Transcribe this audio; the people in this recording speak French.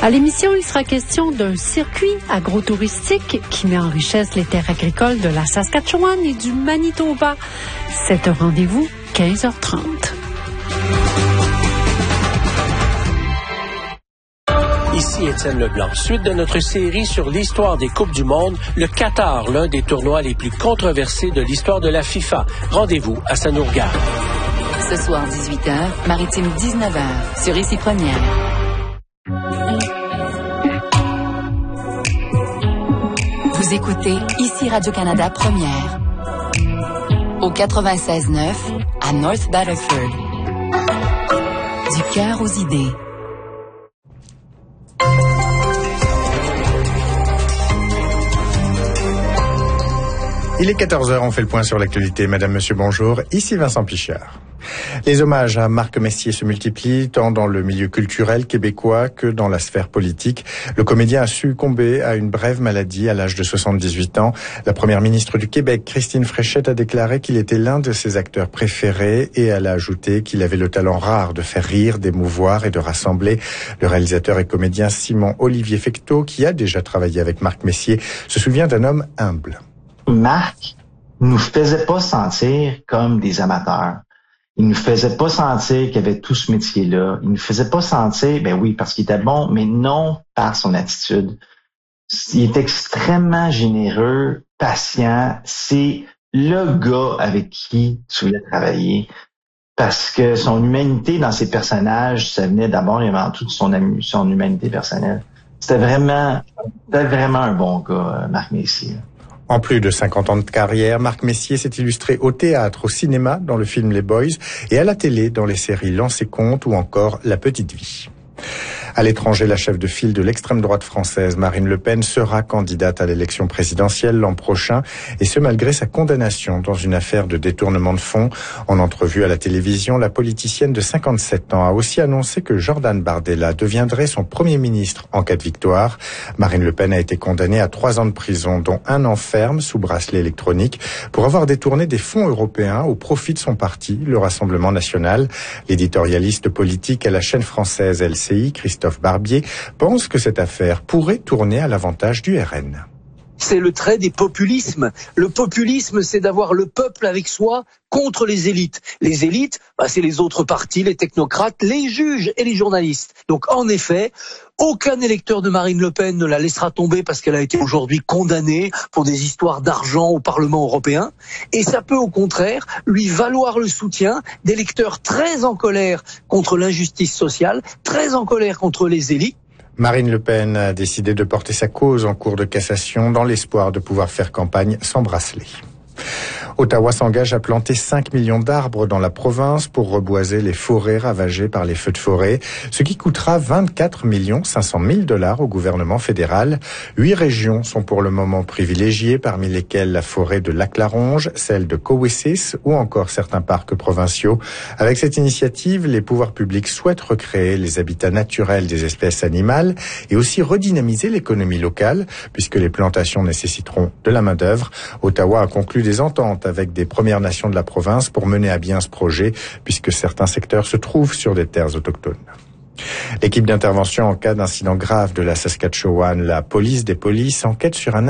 À l'émission, il sera question d'un circuit agro-touristique qui met en richesse les terres agricoles de la Saskatchewan et du Manitoba. C'est un rendez-vous 15h30. Ici Étienne Leblanc. Suite de notre série sur l'histoire des Coupes du Monde, le Qatar, l'un des tournois les plus controversés de l'histoire de la FIFA. Rendez-vous à Ça nous regarde. Ce soir, 18h, Maritime 19h, sur Ici Première. Vous écoutez Ici Radio-Canada Première. Au 96.9, à North Battleford. Du cœur aux idées. Il est 14h, on fait le point sur l'actualité. Madame, monsieur, bonjour. Ici Vincent Pichard. Les hommages à Marc Messier se multiplient tant dans le milieu culturel québécois que dans la sphère politique. Le comédien a succombé à une brève maladie à l'âge de 78 ans. La première ministre du Québec, Christine Fréchette, a déclaré qu'il était l'un de ses acteurs préférés et elle a ajouté qu'il avait le talent rare de faire rire, d'émouvoir et de rassembler. Le réalisateur et comédien Simon Olivier Fecteau, qui a déjà travaillé avec Marc Messier, se souvient d'un homme humble. Marc nous faisait pas sentir comme des amateurs. Il nous faisait pas sentir qu'il y avait tout ce métier-là. Il nous faisait pas sentir, ben oui, parce qu'il était bon, mais non par son attitude. Il est extrêmement généreux, patient. C'est le gars avec qui tu voulais travailler. Parce que son humanité dans ses personnages, ça venait d'abord et avant tout de son humanité personnelle. C'était vraiment un bon gars, Marc Messier. En plus de 50 ans de carrière, Marc Messier s'est illustré au théâtre, au cinéma, dans le film Les Boys, et à la télé, dans les séries Lance et Compte ou encore La Petite Vie. À l'étranger, la chef de file de l'extrême droite française, Marine Le Pen, sera candidate à l'élection présidentielle l'an prochain, et ce malgré sa condamnation dans une affaire de détournement de fonds. En entrevue à la télévision, la politicienne de 57 ans a aussi annoncé que Jordan Bardella deviendrait son premier ministre en cas de victoire. Marine Le Pen a été condamnée à 3 ans de prison, dont 1 an ferme sous bracelet électronique, pour avoir détourné des fonds européens au profit de son parti, le Rassemblement national. L'éditorialiste politique à la chaîne française LCI, Christophe Barbier, pense que cette affaire pourrait tourner à l'avantage du RN. C'est le trait des populismes. Le populisme, c'est d'avoir le peuple avec soi contre les élites. Les élites, c'est les autres partis, les technocrates, les juges et les journalistes. Donc en effet, aucun électeur de Marine Le Pen ne la laissera tomber parce qu'elle a été aujourd'hui condamnée pour des histoires d'argent au Parlement européen. Et ça peut au contraire lui valoir le soutien d'électeurs très en colère contre l'injustice sociale, très en colère contre les élites. Marine Le Pen a décidé de porter sa cause en cour de cassation dans l'espoir de pouvoir faire campagne sans bracelet. Ottawa s'engage à planter 5 millions d'arbres dans la province pour reboiser les forêts ravagées par les feux de forêt, ce qui coûtera 24 500 000 $ au gouvernement fédéral. 8 régions sont pour le moment privilégiées, parmi lesquelles la forêt de Lac-la-Ronge, celle de Cowessis ou encore certains parcs provinciaux. Avec cette initiative, les pouvoirs publics souhaitent recréer les habitats naturels des espèces animales et aussi redynamiser l'économie locale, puisque les plantations nécessiteront de la main-d'œuvre. Ottawa a conclu des ententes avec des Premières Nations de la province pour mener à bien ce projet, puisque certains secteurs se trouvent sur des terres autochtones. L'équipe d'intervention en cas d'incident grave de la Saskatchewan, la police des polices, enquête sur un